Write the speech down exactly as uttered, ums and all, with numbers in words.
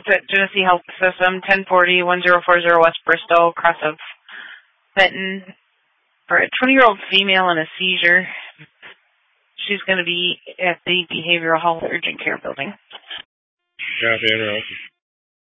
It's at Genesee Health System, ten forty, ten forty West Bristol, across of Benton, for a twenty-year-old female in a seizure. She's going to be at the Behavioral Health Urgent Care Building. Copy, interrupted.